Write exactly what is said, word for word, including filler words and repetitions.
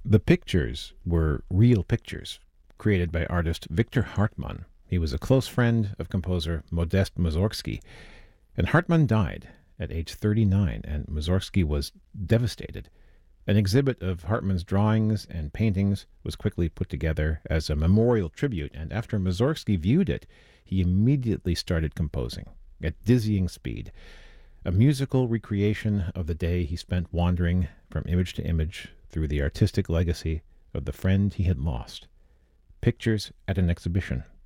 The pictures were real pictures created by artist Victor Hartmann. He was a close friend of composer Modest Mussorgsky, and Hartmann died at age thirty-nine, and Mussorgsky was devastated. An exhibit of Hartmann's drawings and paintings was quickly put together as a memorial tribute, and after Mussorgsky viewed it, he immediately started composing at dizzying speed, a musical recreation of the day he spent wandering from image to image through the artistic legacy of the friend he had lost. Pictures at an exhibition